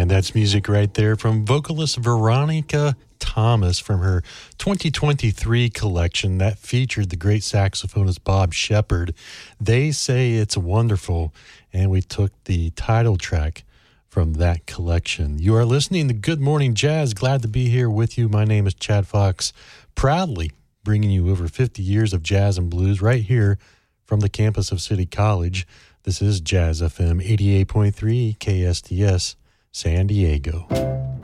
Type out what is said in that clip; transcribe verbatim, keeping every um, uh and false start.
And that's music right there from vocalist Veronica Thomas from her twenty twenty-three collection that featured the great saxophonist Bob Shepard. They Say It's Wonderful, and we took the title track from that collection. You are listening to Good Morning Jazz. Glad to be here with you. My name is Chad Fox, proudly bringing you over fifty years of jazz and blues right here from the campus of City College. This is Jazz F M eighty-eight point three K S T S San Diego.